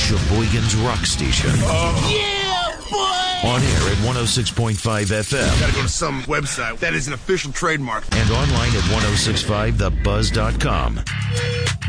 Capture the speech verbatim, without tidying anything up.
Sheboygan's rock station. Uh, yeah, boy! On air at one oh six point five F M. Gotta go to some website. That is an official trademark. And online at ten sixty-five the buzz dot com.